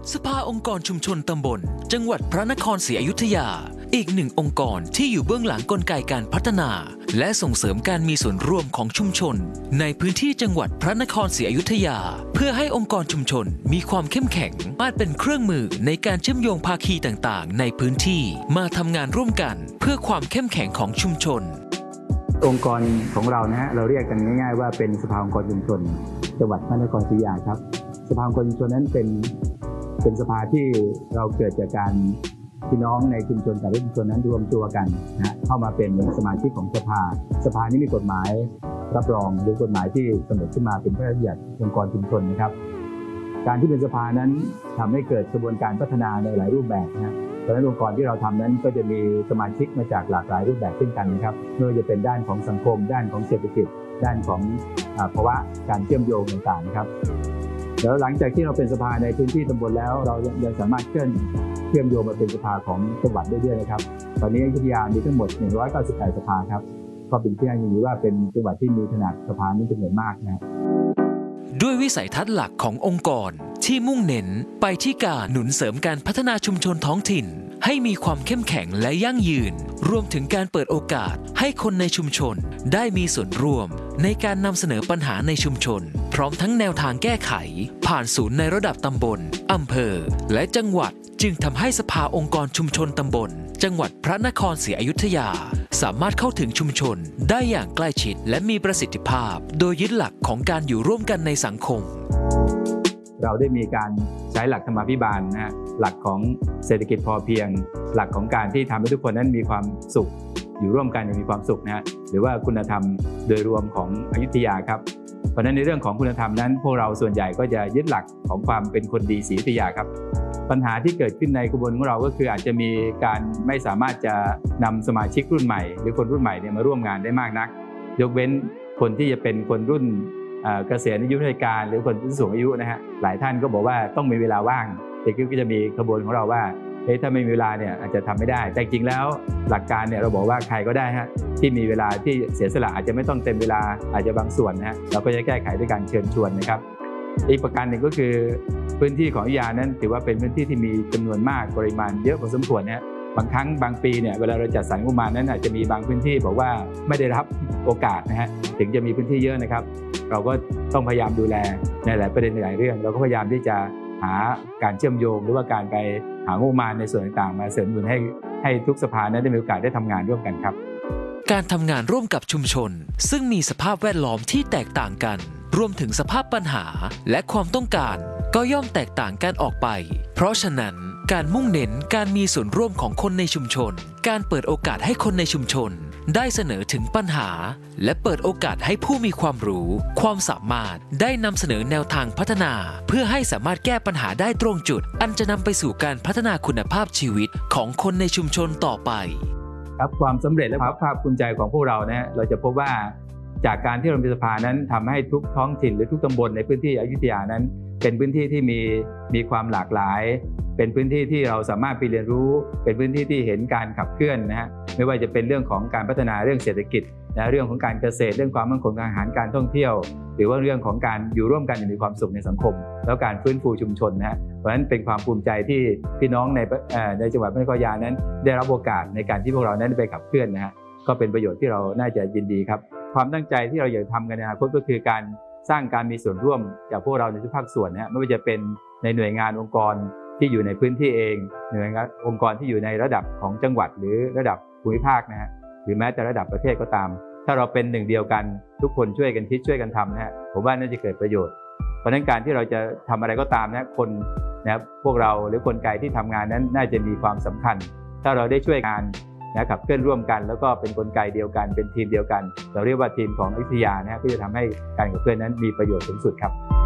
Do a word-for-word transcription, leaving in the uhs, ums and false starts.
สภาองค์กรชุมชนตำบลจังหวัดพระนครศรีอยุธยาอีกหนึ่งองค์กรที่อยู่เบื้องหลังกลไกการพัฒนาและส่งเสริมการมีส่วนร่วมของชุมชนในพื้นที่จังหวัดพระนครศรีอยุธยาเพื่อให้องค์กรชุมชนมีความเข้มแข็งอาจเป็นเครื่องมือในการเชื่อมโยงภาคีต่างๆในพื้นที่มาทำงานร่วมกันเพื่อความเข้มแข็งของชุมชนองค์กรของเรานะฮะเราเรียกกันง่ายๆว่าเป็นสภาองค์กรชุมชนจังหวัดพระนครศรีอยุธยาครับสภาองค์กรชุมชนนั้นเป็นเป็นสภาที่เราเกิดจากการพี่น้องในชุมชนแต่ละชุมชนนั้นรวมตัวกันนะเข้ามาเป็นสมาชิกของสภาสภานี้มีกฎหมายรับรองหรือกฎหมายที่กำหนดขึ้นมาเป็นพระราชบัญญัติองค์กรชุมชนนะครับการที่เป็นสภานั้นทำให้เกิดกระบวนการพัฒนาในหลายรูปแบบนะเพราะฉะนั้นองค์กรที่เราทำนั้นก็จะมีสมาชิกมาจากหลากหลายรูปแบบเช่นกันนะครับไม่ว่าจะเป็นด้านของสังคมด้านของเศรษฐกิจด้านของภาวะการเชื่อมโยงต่างๆนะครับแล้วหลังจากที่เราเป็นสภาในพื้นที่ตำบลแล้วเรายังสามารถเคลื่อนเชื่อมโยงมาเป็นสภาของจังหวัดได้ด้วยนะครับตอนนี้อยุธยามีทั้งหมดหนึ่งร้อยเก้าสิบแปดสภาครับก็เป็นที่น่ายินดีว่าเป็นจังหวัดที่มีขนาดสภานี้จำนวนมากนะด้วยวิสัยทัศน์หลักขององค์กรที่มุ่งเน้นไปที่การหนุนเสริมการพัฒนาชุมชนท้องถิ่นให้มีความเข้มแข็งและยั่งยืนรวมถึงการเปิดโอกาสให้คนในชุมชนได้มีส่วนร่วมในการนำเสนอปัญหาในชุมชนพร้อมทั้งแนวทางแก้ไขผ่านศูนย์ในระดับตำบลอำเภอและจังหวัดจึงทำให้สภาองค์กรชุมชนตำบลจังหวัดพระนครศรีอยุธยาสามารถเข้าถึงชุมชนได้อย่างใกล้ชิดและมีประสิทธิภาพโดยยึดหลักของการอยู่ร่วมกันในสังคมเราได้มีการใช้หลักธรรมาภิบาลนะฮะหลักของเศรษฐกิจพอเพียงหลักของการที่ทำให้ทุกคนนั้นมีความสุขอยู่ร่วมกันอย่างมีความสุขนะฮะหรือว่าคุณธรรมโดยรวมของอยุธยาครับเพราะฉะนั้นในเรื่องของคุณธรรมนั้นพวกเราส่วนใหญ่ก็จะยึดหลักของความเป็นคนดีศรีอยุธยาครับปัญหาที่เกิดขึ้นในกระบวนของเราก็คืออาจจะมีการไม่สามารถจะนำสมาชิกรุ่นใหม่หรือคนรุ่นใหม่เนี่ยมาร่วมงานได้มากนักยกเว้นคนที่จะเป็นคนรุ่นเกษียณอายุราชการหรือคนที่สูงอายุนะฮะหลายท่านก็บอกว่าต้องมีเวลาว่างแต่ก็จะมีขบวนของเราว่าเฮ้ยถ้าไม่มีเวลาเนี่ยอาจจะทำไม่ได้แต่จริงแล้วหลักการเนี่ยเราบอกว่าใครก็ได้ฮะที่มีเวลาที่เสียสละอาจจะไม่ต้องเต็มเวลาอาจจะบางส่วนนะฮะเราก็จะแก้ไขด้วยการเชิญชวนนะครับอีกประการหนึ่งก็คือพื้นที่ของอยุธยานั้นถือว่าเป็นพื้นที่ที่มีจำนวนมากปริมาณเยอะพอสมควรนะฮะบางครั้งบางปีเนี่ยเวลาเราจัดสรรงบประมาณนั้นอาจจะมีบางพื้นที่บอกว่าไม่ได้รับโอกาสนะฮะถึงจะมีพื้นที่เยอะนะครับเราก็ต้องพยายามดูแลในหลายประเด็นในหลายเรื่องเราก็พยายามที่จะหาการเชื่อมโยงหรือว่าการไปหางบประมาณในส่วนต่างๆมาเสริมหนุนให้ให้ทุกสภานั้นได้มีโอกาสได้ทำงานร่วมกันครับการทำงานร่วมกับชุมชนซึ่งมีสภาพแวดล้อมที่แตกต่างกันรวมถึงสภาพปัญหาและความต้องการก็ย่อมแตกต่างกันออกไปเพราะฉะนั้นการมุ่งเน้นการมีส่วนร่วมของคนในชุมชนการเปิดโอกาสให้คนในชุมชนได้เสนอถึงปัญหาและเปิดโอกาสให้ผู้มีความรู้ความสามารถได้นำเสนอแนวทางพัฒนาเพื่อให้สามารถแก้ปัญหาได้ตรงจุดอันจะนำไปสู่การพัฒนาคุณภาพชีวิตของคนในชุมชนต่อไปครับความสำเร็จและความภาคภูมิใจของพวกเรานะเราจะพบว่าจากการที่เราเป็นสภานั้นทำให้ทุกท้องถิ่นหรือทุกตำบลในพื้นที่อยุธยานั้นเป็นพื้นที่ที่มีมีความหลากหลายเป็นพื้นที่ที่เราสามารถไปเรียนรู้เป็นพื้นที่ที่เห็นการขับเคลื่อนนะฮะไม่ว่าจะเป็นเรื่องของการพัฒนาเรื่องเศรษฐกิจนะเรื่องของการเกษตรเรื่องความมั่นคงทางอาหารการท่องเที่ยวหรือว่าเรื่องของการอยู่ร่วมกันอย่างมีความสุขในสังคมแล้วการฟื้นฟูชุมชนนะฮะเพราะฉะนั้นเป็นความภูมิใจที่พี่น้องในในจังหวัดพระนครศรีอยุธยานั้นได้รับโอกาสในการที่พวกเรานั้นไปขับเคลื่อนนะฮะก็เป็นประโยชน์ที่เราน่าจะยินดีครับความตั้งใจที่เราอยากทำกันในอนาคตก็คือการสร้างการมีส่วนร่วมจากพวกเราในทุกภาคส่วนนะฮะไม่ว่าจะเป็นในหน่วยงานองค์กรที่อยู่ในพื้นที่เองหน่วยงานองค์กรที่อยู่ในระดับของจังหวัดหรือระดับภูมิภาคนะฮะหรือแม้แต่ระดับประเทศก็ตามถ้าเราเป็นหนึ่งเดียวกันทุกคนช่วยกันคิดช่วยกันทำนะฮะผมว่าน่าจะเกิดประโยชน์เพราะฉะนั้นการที่เราจะทำอะไรก็ตามนะคนนะพวกเราหรือกลไกที่ทำงานนั้นน่าจะมีความสำคัญถ้าเราได้ช่วยงานนะขับเคลื่อนร่วมกันแล้วก็เป็นกลไกเดียวกันเป็นทีมเดียวกันเราเรียกว่าทีมของอยุธยานะฮะก็จะทำให้การขับเคลื่อนนั้นมีประโยชน์สูงสุดครับ